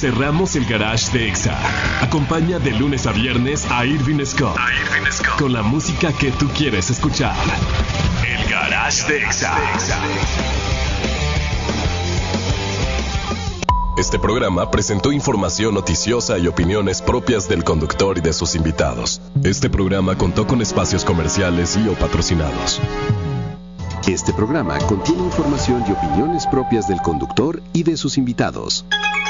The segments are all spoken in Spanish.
cerramos el garage de Exa. Acompaña de lunes a viernes a Irving Scott con la música que tú quieres escuchar. El garage de Exa. Este programa presentó información noticiosa y opiniones propias del conductor y de sus invitados. Este programa contó con espacios comerciales y o patrocinados. Este programa contiene información y opiniones propias del conductor y de sus invitados.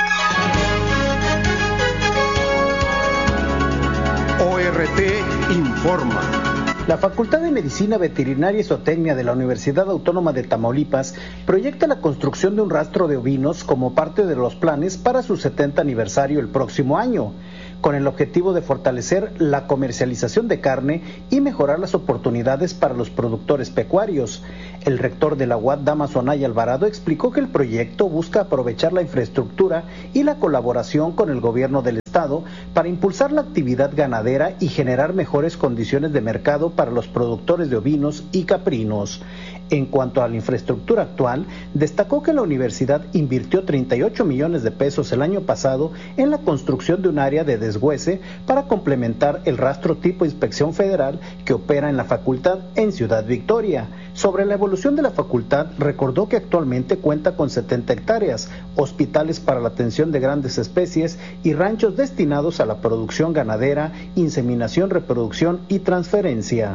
ORT informa. La Facultad de Medicina Veterinaria y Zootecnia de la Universidad Autónoma de Tamaulipas proyecta la construcción de un rastro de ovinos como parte de los planes para su 70 aniversario el próximo año, con el objetivo de fortalecer la comercialización de carne y mejorar las oportunidades para los productores pecuarios. El rector de la UAT, Damaso Anaya Alvarado, explicó que el proyecto busca aprovechar la infraestructura y la colaboración con el gobierno del Estado para impulsar la actividad ganadera y generar mejores condiciones de mercado para los productores de ovinos y caprinos. En cuanto a la infraestructura actual, destacó que la universidad invirtió 38 millones de pesos el año pasado en la construcción de un área de deshuese para complementar el rastro tipo Inspección Federal que opera en la facultad en Ciudad Victoria. Sobre la evolución de la facultad, recordó que actualmente cuenta con 70 hectáreas, hospitales para la atención de grandes especies y ranchos destinados a la producción ganadera, inseminación, reproducción y transferencia.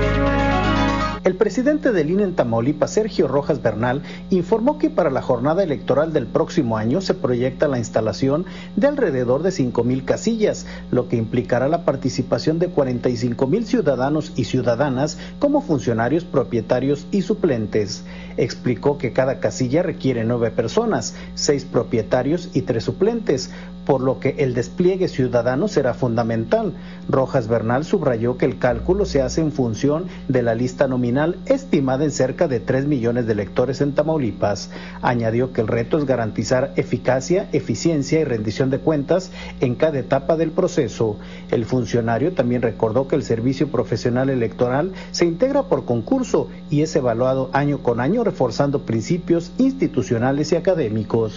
El presidente del INE en Tamaulipas, Sergio Rojas Bernal, informó que para la jornada electoral del próximo año se proyecta la instalación de alrededor de 5,000 casillas, lo que implicará la participación de 45,000 ciudadanos y ciudadanas como funcionarios, propietarios y suplentes. Explicó que cada casilla requiere 9 personas, 6 propietarios y 3 suplentes, por lo que el despliegue ciudadano será fundamental. Rojas Bernal subrayó que el cálculo se hace en función de la lista nominal estimada en cerca de 3 millones de electores en Tamaulipas. Añadió que el reto es garantizar eficacia, eficiencia y rendición de cuentas en cada etapa del proceso. El funcionario también recordó que el servicio profesional electoral se integra por concurso y es evaluado año con año, reforzando principios institucionales y académicos.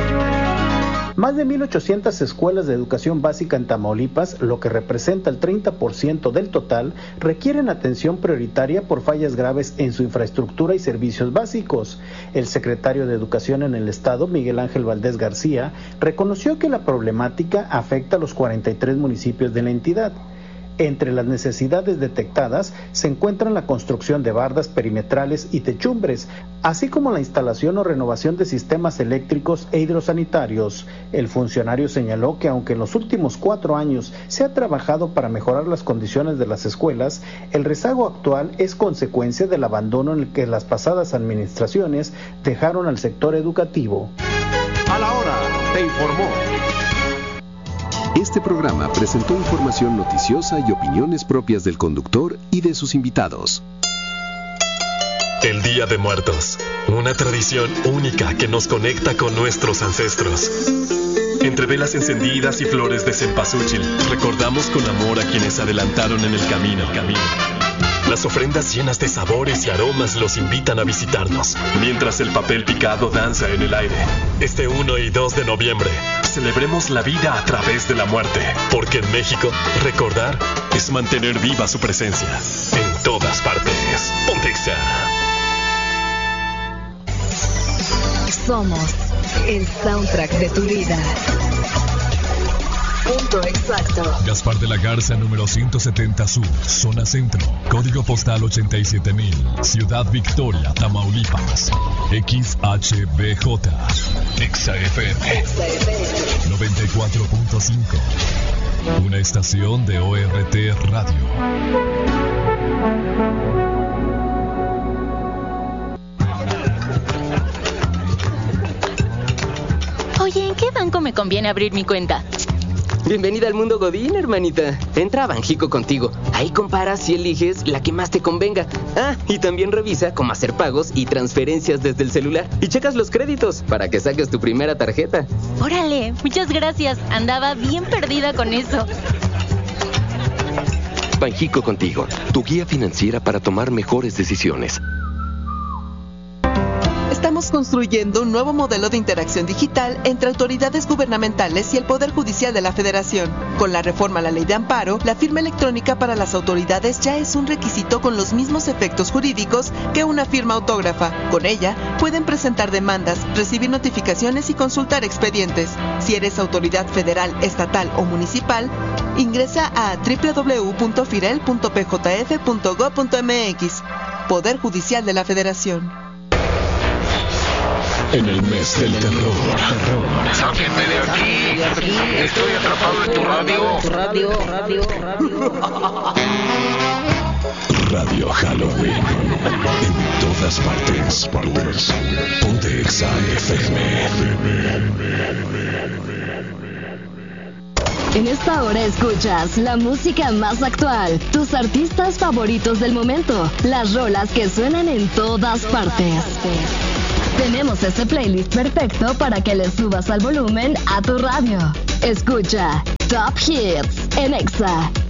Más de 1,800 escuelas de educación básica en Tamaulipas, lo que representa el 30% del total, requieren atención prioritaria por fallas graves en su infraestructura y servicios básicos. El secretario de Educación en el Estado, Miguel Ángel Valdés García, reconoció que la problemática afecta a los 43 municipios de la entidad. Entre las necesidades detectadas se encuentran la construcción de bardas perimetrales y techumbres, así como la instalación o renovación de sistemas eléctricos e hidrosanitarios. El funcionario señaló que aunque en los últimos 4 años se ha trabajado para mejorar las condiciones de las escuelas, el rezago actual es consecuencia del abandono en el que las pasadas administraciones dejaron al sector educativo. A la hora, te informó. Este programa presentó información noticiosa y opiniones propias del conductor y de sus invitados. El Día de Muertos, una tradición única que nos conecta con nuestros ancestros. Entre velas encendidas y flores de cempasúchil, recordamos con amor a quienes adelantaron en el camino. Las ofrendas llenas de sabores y aromas los invitan a visitarnos, mientras el papel picado danza en el aire. Este 1 y 2 de noviembre, celebremos la vida a través de la muerte, porque en México, recordar es mantener viva su presencia en todas partes. Ponte Exa. Somos el soundtrack de tu vida. Punto exacto. Gaspar de la Garza, número 170 Sur, zona centro, código postal 87,000, Ciudad Victoria, Tamaulipas. XHBJ, XFM 94.5, una estación de ORT Radio. Oye, ¿en qué banco me conviene abrir mi cuenta? Bienvenida al mundo Godín, hermanita. Entra a Banjico Contigo. Ahí comparas y eliges la que más te convenga. Ah, y también revisa cómo hacer pagos y transferencias desde el celular. Y checas los créditos para que saques tu primera tarjeta. Órale, muchas gracias. Andaba bien perdida con eso. Banjico Contigo, tu guía financiera para tomar mejores decisiones. Estamos construyendo un nuevo modelo de interacción digital entre autoridades gubernamentales y el Poder Judicial de la Federación. Con la reforma a la Ley de Amparo, la firma electrónica para las autoridades ya es un requisito con los mismos efectos jurídicos que una firma autógrafa. Con ella, pueden presentar demandas, recibir notificaciones y consultar expedientes. Si eres autoridad federal, estatal o municipal, ingresa a www.firel.pjf.gov.mx. Poder Judicial de la Federación. En el mes del terror. Sáquenme de aquí. Estoy atrapado en tu radio. Radio Halloween. En todas partes. Ponte Exa FM. En esta hora escuchas la música más actual, tus artistas favoritos del momento, las rolas que suenan en todas partes. Tenemos este playlist perfecto para que le subas al volumen a tu radio. Escucha Top Hits en Exa.